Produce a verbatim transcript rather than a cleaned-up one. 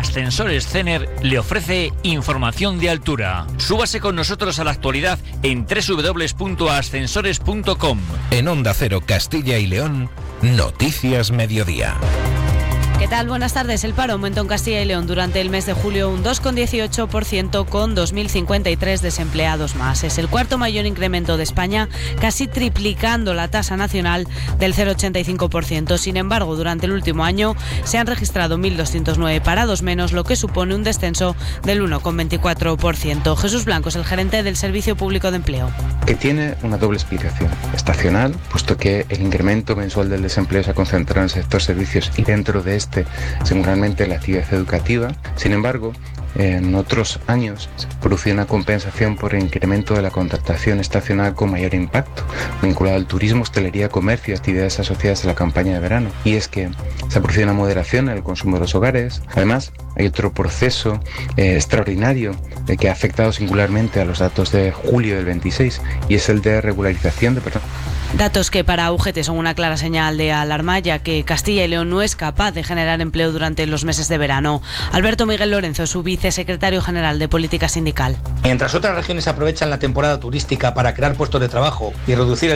Ascensores Cener le ofrece información de altura. Súbase con nosotros a la actualidad en doble u doble u doble u punto ascensores punto com. En Onda Cero Castilla y León, Noticias Mediodía. ¿Qué tal? Buenas tardes. El paro aumentó en Castilla y León durante el mes de julio un dos coma dieciocho por ciento con dos mil cincuenta y tres desempleados más. Es el cuarto mayor incremento de España, casi triplicando la tasa nacional del cero coma ochenta y cinco por ciento. Sin embargo, durante el último año se han registrado mil doscientos nueve parados menos, lo que supone un descenso del uno coma veinticuatro por ciento. Jesús Blanco es el gerente del Servicio Público de Empleo. Que tiene una doble explicación. Estacional, puesto que el incremento mensual del desempleo se ha concentrado en el sector servicios y dentro de este seguramente la actividad educativa. Sin embargo, en otros años se produce una compensación por el incremento de la contratación estacional con mayor impacto, vinculado al turismo, hostelería, comercio y actividades asociadas a la campaña de verano. Y es que se ha producido una moderación en el consumo de los hogares. Además, hay otro proceso eh, extraordinario eh, que ha afectado singularmente a los datos de julio del veintiséis, y es el de regularización de personas. Datos que para U G T son una clara señal de alarma, ya que Castilla y León no es capaz de generar empleo durante los meses de verano. Alberto Miguel Lorenzo, su vicesecretario general de Política Sindical. Mientras otras regiones aprovechan la temporada turística para crear puestos de trabajo y reducir el